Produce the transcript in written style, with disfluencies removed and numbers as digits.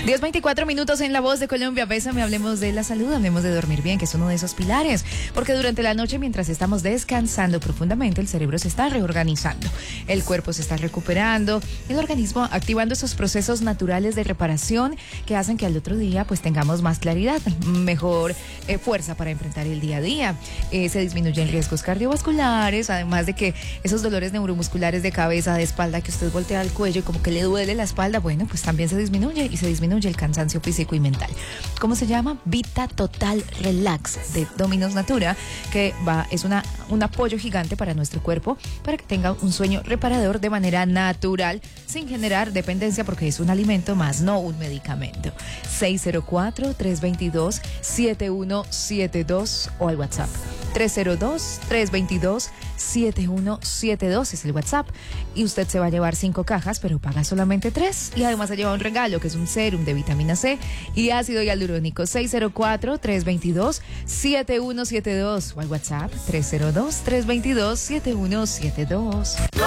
10:24 en La Voz de Colombia. Bésame, hablemos de la salud, hablemos de dormir bien, que es uno de esos pilares. Porque durante la noche, mientras estamos descansando profundamente, el cerebro se está reorganizando, el cuerpo se está recuperando, el organismo activando esos procesos naturales de reparación que hacen que al otro día pues tengamos más claridad, mejor fuerza para enfrentar el día a día. Se disminuyen riesgos cardiovasculares, además de que esos dolores neuromusculares de cabeza, de espalda, que usted voltea al cuello y como que le duele la espalda, bueno, pues también se disminuye y se disminuye el cansancio físico y mental. ¿Cómo se llama? Vita Total Relax de Dominos Natura, que es un apoyo gigante para nuestro cuerpo, para que tenga un sueño reparador de manera natural, sin generar dependencia, porque es un alimento más, no un medicamento. 604-322-7172 o al WhatsApp 302-322-7172 es el WhatsApp, y usted se va a llevar 5 cajas, pero paga solamente 3, y además se lleva un regalo que es un sérum de vitamina C y ácido hialurónico. 604-322-7172 o al WhatsApp 302-322-7172.